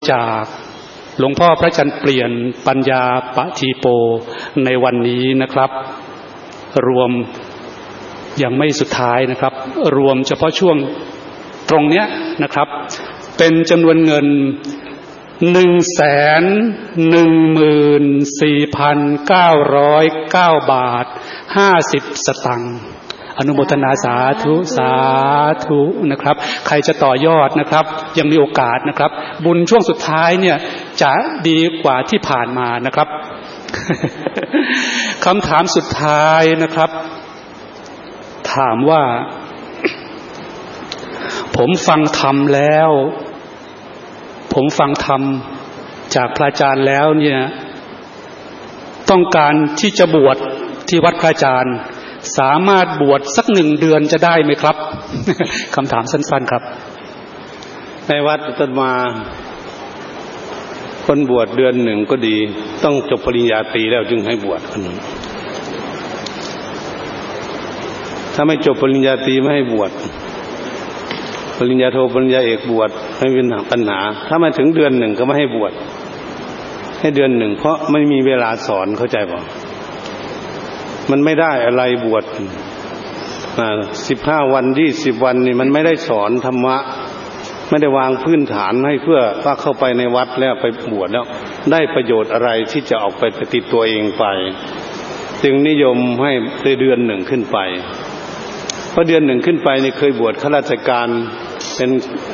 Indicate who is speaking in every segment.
Speaker 1: จากหลวงพ่อพระจันทร์เปลี่ยนปัญญาปทีโปในวันนี้นะครับรวมยังไม่สุดท้ายนะครับรวมเฉพาะช่วงตรงเนี้ยนะครับเป็นจำนวนเงิน 114,909 บาท50 สตังค์อนุโมทนาสาธุสาธุนะครับใครจะต่อยอดนะครับยังมีโอกาสนะครับบุญช่วงสุดท้ายเนี่ยจะดีกว่าที่ผ่านมานะครับ คำถามสุดท้ายนะครับถามว่า ผมฟังธรรมแล้วผมฟังธรรมจากพระอาจารย์แล้วเนี่ยต้องการที่จะบวชที่วัดพระอาจารย์สามารถบวชสัก1 เดือนจะได้ไหมครับ คำถามสั้นๆครับ
Speaker 2: ในวัดต้นมาคนบวชเดือน1ก็ดีต้องจบปริญญาตรีแล้วจึงให้บวชคนถ้าไม่จบปริญญาตรีไม่ให้บวชปริญญาโทปริญญาเอกบวชไม่เป็นปัญหาถ้ามาถึงเดือน1ก็ไม่ให้บวชให้เดือน1เพราะไม่มีเวลาสอนเข้าใจป่ะมันไม่ได้อะไรบวช15 วัน20 วันนี่มันไม่ได้สอนธรรมะไม่ได้วางพื้นฐานให้เพื่อว่าเข้าไปในวัดแล้วไปบวชแล้วได้ประโยชน์อะไรที่จะออกไปติดตัวเองไปจึงนิยมให้เดือน1ขึ้นไปเพราะเดือน1ขึ้นไปนี่เคยบวชข้าราชการเป็น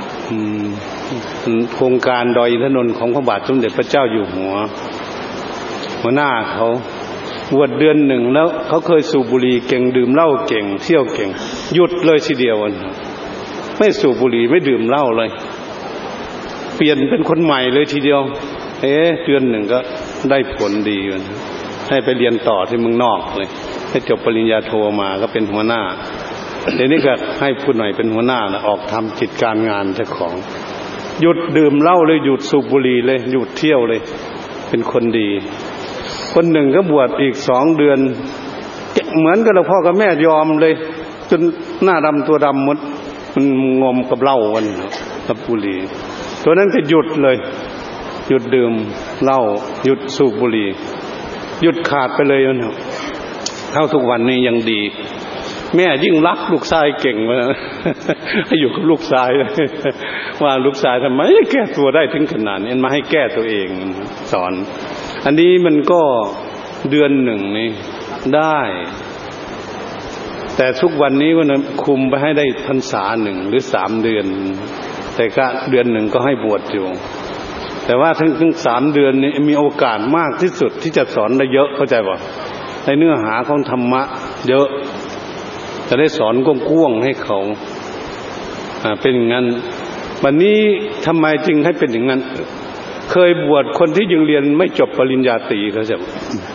Speaker 2: โครงการดอยอินทนนท์ของพระบาทสมเด็จพระเจ้าอยู่หัวหัวหน้าเขาบวชเดือน1แล้วเขาเคยสูบบุหรี่เก่งดื่มเหล้าเก่งเที่ยวเก่งหยุดเลยทีเดียวไม่สูบบุหรี่ไม่ดื่มเหล้าเลยเปลี่ยนเป็นคนใหม่เลยทีเดียวเดือน1ก็ได้ผลดีให้ไปเรียนต่อที่เมืองนอกเลยให้จบปริญญาโทมาก็เป็นหัวหน้าเดี๋ยวนี้ก็ให้ผู้หน่อยเป็นหัวหน้านะออกทำกิจการงานเจ้าของหยุดดื่มเหล้าเลยหยุดสูบบุหรี่เลยหยุดเที่ยวเลยเป็นคนดีคนหนึ่งก็บวชอีก2 เดือนเหมือนกับเราพ่อกับแม่ยอมเลยจนหน้าดำตัวดำหมดมันงมกับเหล้ากันกับบุหรี่ตัวนั้นก็หยุดเลยหยุดดื่มเหล้าหยุดสูบบุหรี่หยุดขาดไปเลยเท่าทุกวันนี้ยังดีแม่ยิ่งรักลูกชายเก่งมาให้อยู่กับลูกชายว่าลูกชายทำไมแก้ตัวได้ถึงขนาดนี้มาให้แก้ตัวเองสอนอันนี้มันก็เดือน1นี่ได้แต่ทุกวันนี้มันคุมไปให้ได้พรรษา1หรือ3 เดือนแต่ก็เดือน1ก็ให้บวชอยู่แต่ว่าถึง3 เดือนนี้มีโอกาสมากที่สุดที่จะสอนได้เยอะเข้าใจป่ะในเนื้อหาของธรรมะเยอะจะได้สอนกว้างๆให้เขาเป็นอย่างนั้นวันนี้ทำไมจึงให้เป็นอย่างนั้นเคยบวชคนที่ยังเรียนไม่จบปริญญาตรีเขาจะ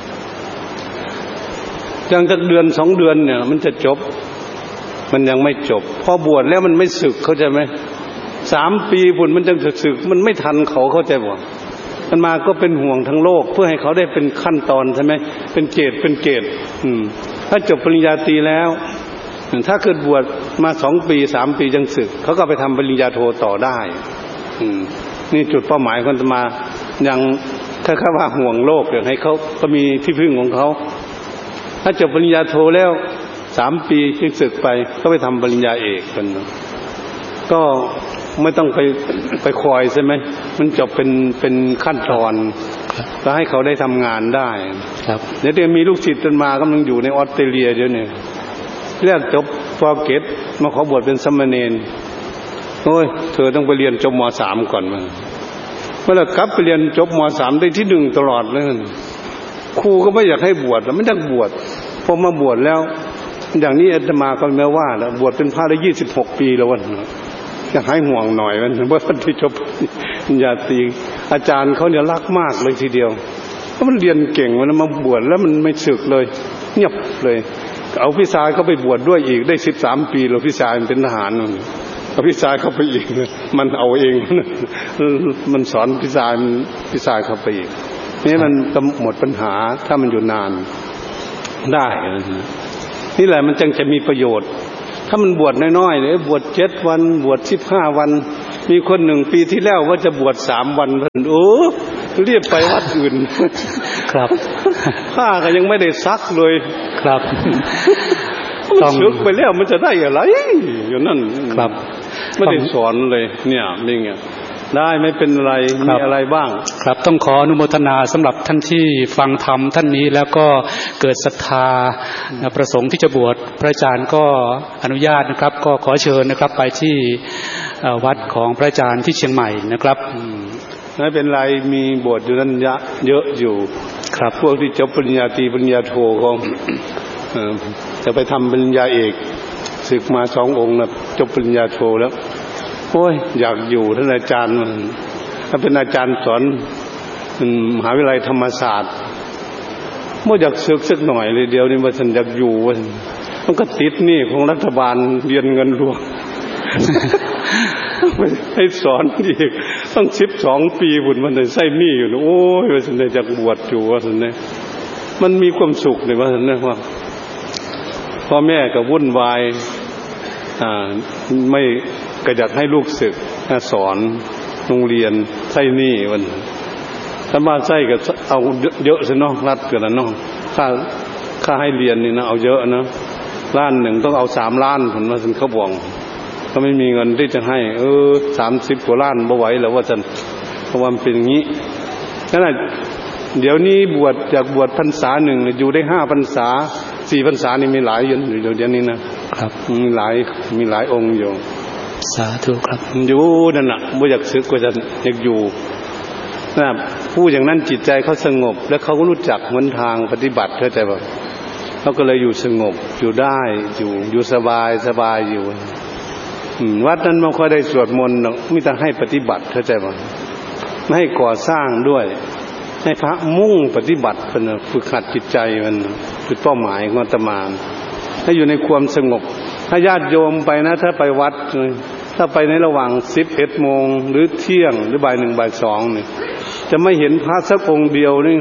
Speaker 2: ยังจากเดือน2 เดือนเนี่ยมันจะจบมันยังไม่จบพอบวชแล้วมันไม่สึกเข้าใจไหม3 ปีพุ่นมันจะสึกมันไม่ทันเขาเข้าใจบ่มันมาก็เป็นห่วงทั้งโลกเพื่อให้เขาได้เป็นขั้นตอนใช่ไหมเป็นเกรดถ้าจบปริญญาตรีแล้วถ้าเกิดบวชมา2 ปี3 ปียังสึกเขาก็ไปทำปริญญาโทต่อได้นี่จุดเป้าหมายของอาตมายังถ้าว่าห่วงโลกอยากให้เขาก็มีที่พึ่งของเขาถ้าจบปริญญาโทแล้ว3 ปียังสึกไปก็ไปทำปริญญาเอกกันก็ไม่ต้องไปคอยใช่ไหมมันจบเป็นขั้นตอนแล้วให้เขาได้ทำงานได้ครับเดี๋ยวมีลูกศิษย์จนมากำลังอยู่ในออสเตรเลียเดี๋ยวนี้เรียกจบป.เกษมาขอบวชเป็นสามเณรโอ้ยเธอต้องไปเรียนจบม.3 ก่อนมาเมื่อไหร่กลับไปเรียนจบม.3 ได้ที่1ตลอดเลยครูก็ไม่อยากให้บวชแล้วไม่อยากบวชพอมาบวชแล้วอย่างนี้อาตมาก็ไม่ว่าแล้วบวชเป็นพระได้26 ปีแล้ววันจะให้ห่วงหน่อยมันว่าท่านที่จบปริญญาตรีอาจารย์เขาเนี่ยรักมากเลยทีเดียวเพราะมันเรียนเก่งมันมาบวชแล้วมันไม่สึกเลยเงียบเลยเอาพี่ชายเขาไปบวชด้วยอีกได้13 ปีแล้วพี่ชายมันเป็นทหารเอาพี่ชายเขาไปอีกมันเอาเองมันสอนพี่ชายเขาไปอีกนี่มันก็หมดปัญหาถ้ามันอยู่นานได้นี่แหละมันจึงจะมีประโยชน์ถ้ามันบวชน้อยๆเลยบวช7 วันบวช15 วันมีคนหนึ่งปีที่แล้วว่าจะบวช3 วันเพิ่นเรียกไปวัดอื่น
Speaker 1: ครับ
Speaker 2: ผ้าก็ยังไม่ได้ซักเลย
Speaker 1: ครับ
Speaker 2: ต้องศึกไปแล้วมันจะได้อะไรอยู่นั่น
Speaker 1: ครับ
Speaker 2: ไม่ได้สอนเลยเนี่ยนี่ไงได้ไม่เป็นไรมีอะไรบ้าง
Speaker 1: ครับต้องขออนุโมทนาสำหรับท่านที่ฟังธรรมท่านนี้แล้วก็เกิดศรัทธาประสงค์ที่จะบวชพระอาจารย์ก็อนุญาตนะครับก็ขอเชิญนะครับไปที่วัดของพระอาจารย์ที่เชียงใหม่นะครับ
Speaker 2: ไม่เป็นไรมีบวชอยู่นั้นเยอะอยู่ครับพวกที่จบปริญญาตรีปริญญาโทก็จะไปทำปริญญาเอกศึกมา2 องค์นะจบปริญญาโทแล้วโอ้ยอยากอยู่ท่านอาจารย์มันถ้าเป็นอาจารย์สอนมหาวิทยาลัยธรรมศาสตร์ไม่อยากศึกสักหน่อยเลยเดียวนี่ว่าฉันอยากอยู่ว่ามันก็ติดหนี้ของรัฐบาลเรียนเงินหลวงให้สอนอีกต้อง12 ปีบุญมันได้ใช้หนี้อยู่โอ้ยว่าฉันอยากบวชอยู่ว่าฉันเนี่ยมันมีความสุขเลยว่าฉันเนี่ยว่าพ่อแม่ก็วุ่นวายไม่กระจัดให้ลูกศึกสอนโรงเรียนใช้หนี้วันถ้ามาใช้ก็เอาเยอะซะเนาะรัฐเกินแล้วเนาะค่าให้เรียนนี่นะเอาเยอะนะ1,000,000ต้องเอา3 ล้านผลมาถึงเขาบอกก็ไม่มีเงินที่จะให้30 กว่าล้านบ่ไหวแล้วว่าจะเพราะว่ามันเป็นอย่างนี้นั่นแหละเดี๋ยวนี้บวชจากบวชพรรษา1อยู่ได้5 พรรษา4 พรรษานี่มีหลายอยู่เดี๋ยวนี้นะครับมีหลายองค์อยู่
Speaker 1: สาธุครับ
Speaker 2: อยู่นั่นน่ะบ่อยากศึกก็จะอยากอยู่นะผู้อย่างนั้นจิตใจเขาสงบและเขาก็รู้จักหนทางปฏิบัติเข้าใจป่ะเขาก็เลยอยู่สงบอยู่ได้อยู่สบายอยู่วัดนั้นไม่ค่อยได้สวดมนต์หรอกมีแต่ให้ปฏิบัติเข้าใจป่ะไม่ให้ก่อสร้างด้วยให้พระมุ่งปฏิบัติเป็นฝึกหัดจิตใจมันคือเป้าหมายของอาตมาให้อยู่ในความสงบถ้าญาติโยมไปนะถ้าไปวัดถ้าไปในระหว่าง11 โมงหรือเที่ยงหรือบ่าย 1 บ่าย 2นี่จะไม่เห็นพระสักองค์เดียวนี่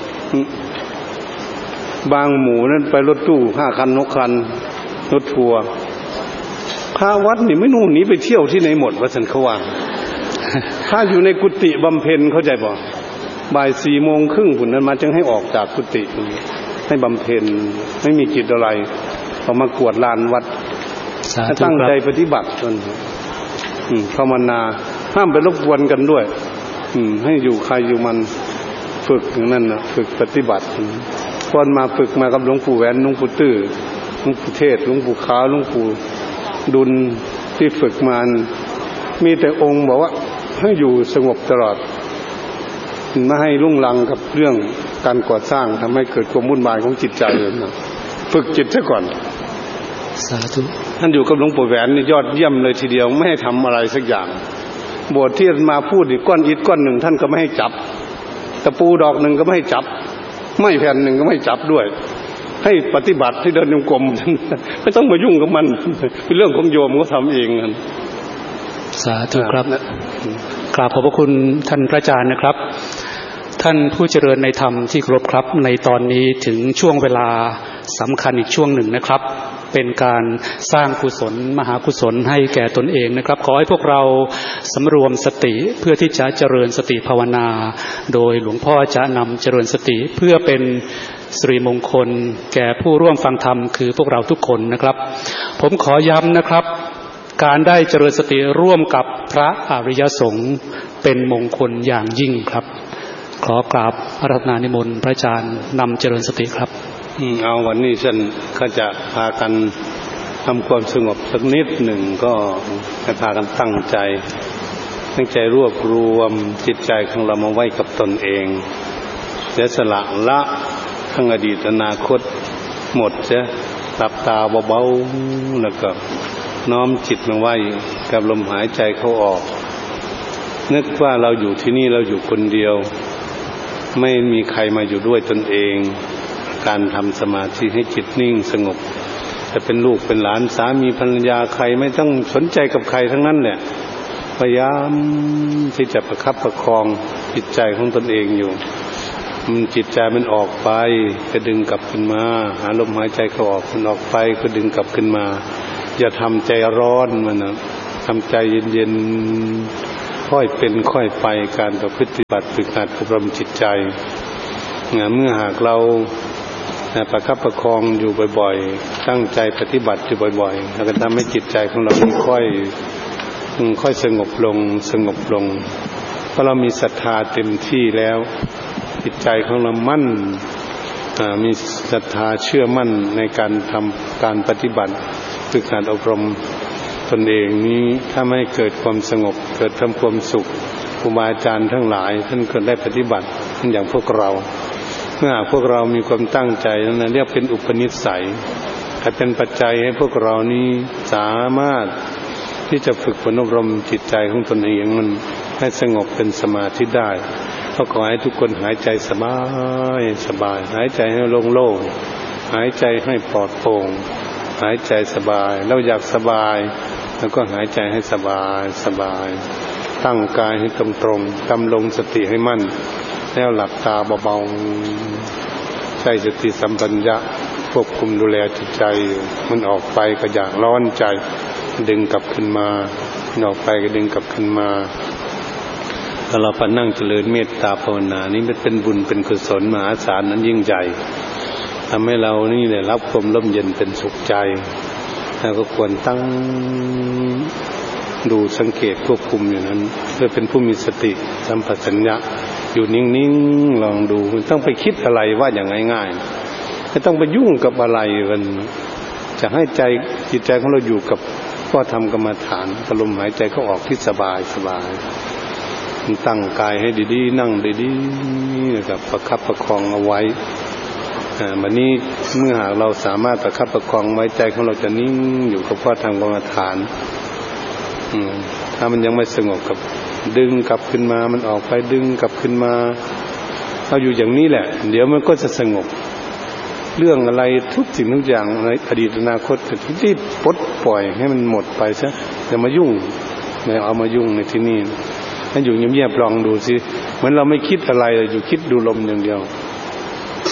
Speaker 2: บางหมู่นั้นไปรถตู้5 คัน6 คันรถทัวร์พระวัดนี่ไม่นู่นหนีไปเที่ยวที่ไหนหมดว่าสันเขาว่าถ้าอยู่ในกุฏิบำเพ็ญเข้าใจบ่บ่าย 4 โมงครึ่งผุนนั้นมาจึงให้ออกจากกุฏิให้บำเพ็ญไม่มีกิจอะไรออกมากวดลานวัดตั้งใจปฏิบัติจนภาวนาห้ามไปรบกวนกันด้วยให้อยู่ใครอยู่มันฝึกอย่างนั้นนะฝึกปฏิบัติก่อนมาฝึกมากับหลวงปู่แหวนหลวงปู่ตื้อหลวงปู่เทศหลวงปู่ขาวหลวงปู่ดุลที่ฝึกมามีแต่องค์บอกว่าให้อยู่สงบตลอดไม่ให้ลุ่งลังกับเรื่องการก่อสร้างทำให้เกิดความวุ่นวายของจิตใจนะฝึกจิตซะก่อน
Speaker 1: สาธุ
Speaker 2: ท่านอยู่กับหลวงปู่แหวนนี่ยอดเยี่ยมเลยทีเดียวไม่ให้ทำอะไรสักอย่างบทที่มาพูดอีกก้อนอิฐก้อนหนึ่งท่านก็ไม่ให้จับตะปูดอกหนึ่งก็ไม่ให้จับไม้แผ่นหนึ่งก็ไม่จับด้วยให้ปฏิบัติที่เดินจงกรมไม่ต้องมายุ่งกับมันเป็นเรื่องของโยมก็ทำเองกัน
Speaker 1: สาธุครับกราบขอบพระคุณท่านพระอาจารย์นะครับท่านผู้เจริญในธรรมที่เคารพครับในตอนนี้ถึงช่วงเวลาสำคัญอีกช่วงหนึ่งนะครับเป็นการสร้างกุศลมหากุศลให้แก่ตนเองนะครับขอให้พวกเราสำรวมสติเพื่อที่จะเจริญสติภาวนาโดยหลวงพ่อจะนำเจริญสติเพื่อเป็นสิริมงคลแก่ผู้ร่วมฟังธรรมคือพวกเราทุกคนนะครับผมขอย้ำนะครับการได้เจริญสติร่วมกับพระอริยสงฆ์เป็นมงคลอย่างยิ่งครับขอกราบอาราธนานิมนต์พระอาจารย์นำเจริญสติครับ
Speaker 2: เอาวันนี้ฉันก็จะพากันทำความสงบสักนิดหนึ่งก็ให้พากันตั้งใจรวบรวมจิตใจของเรามาไว้กับตนเองเสียสละละทั้งอดีตอนาคตหมดเสียหลับตาเบาๆแล้วก็น้อมจิตมาไว้กับลมหายใจเข้าออกนึกว่าเราอยู่ที่นี่เราอยู่คนเดียวไม่มีใครมาอยู่ด้วยตนเองการทำสมาธิให้จิตนิ่งสงบจะเป็นลูกเป็นหลานสามีภรรยาใครไม่ต้องสนใจกับใครทั้งนั้นแหละพยายามที่จะประคับประคองจิตใจของตนเองอยู่จิตใจมันออกไปก็ดึงกลับขึ้นมาหาลมหายใจเข้าออกมันออกไปก็ดึงกลับขึ้นมาอย่าทำใจร้อนมันนะทำใจเย็นๆค่อยเป็นค่อยไปการประพฤติบัติฝึกหัดอบรมจิตใจเมื่อหากเราประคับประคองอยู่บ่อยๆตั้งใจปฏิบัติอยู่บ่อยๆแล้วก็ทำให้จิตใจของเราค่อยสงบลงเพราะเรามีศรัทธาเต็มที่แล้วจิตใจของเรามั่นมีศรัทธาเชื่อมั่นในการทำการปฏิบัติฝึกหัดอบรมตนเองนี้ถ้าไม่เกิดความสงบเกิดทำความสุขครูบาอาจารย์ทั้งหลายท่านก็ได้ปฏิบัติอย่างพวกเราเมื่อพวกเรามีความตั้งใจนั้นเรียกเป็นอุปนิสัยเป็นปัจจัยให้พวกเรานี้สามารถที่จะฝึกฝนอบรมจิตใจของตนเองมันให้สงบเป็นสมาธิได้ก็ขอให้ทุกคนหายใจสบายหายใจให้โล่งๆหายใจให้ปลอดโปร่งหายใจสบายเราอยากสบายแล้วก็หายใจให้สบายตั้งกายให้ตรงๆกำลงสติให้มั่นแล้วหลับตาเบาๆใช้สติสัมปชัญญะควบคุมดูแลจิตใจมันออกไปก็อยากร้อนใจดึงกลับขึ้นมาออกไปก็ดึงกลับขึ้นมาแล้วเราพนั่งเจริญเมตตาภาวนานี่มันเป็นบุญเป็นกุศลมหาศาลนั้นยิ่งใหญ่ทำให้เรานี่ได้รับความร่มเย็นเป็นสุขใจแล้วก็ควรตั้งดูสังเกตควบคุมอยู่นั้นเพื่อเป็นผู้มีสติสัมปชัญญะอยู่นิ่งๆลองดูไม่ต้องไปคิดอะไรว่าอย่างง่ายๆไม่ต้องไปยุ่งกับอะไรกันจะให้ใจจิตใจของเราอยู่กับก็ทำกรรมฐานลมหายใจเข้าออกที่สบายตั้งกายให้ดีๆนั่งดีๆนะครับประคับประคองเอาไว้วันนี้เมื่อหากเราสามารถประคับประคองไว้ใจของเราจะนิ่งอยู่กับพ่อทางกรรมฐานถ้ามันยังไม่สงบกับดึงกลับขึ้นมามันออกไปดึงกลับขึ้นมาเอาอยู่อย่างนี้แหละเดี๋ยวมันก็จะสงบเรื่องอะไรทุกสิ่งทุกอย่างในอดีตอนาคตที่ปลดปล่อยให้มันหมดไปซะอย่ามายุ่งไม่เอามายุ่งในที่นี่ให้อยู่เงียบๆลองดูสิเหมือนเราไม่คิดอะไรอยู่คิดดูลมอย่างเดียว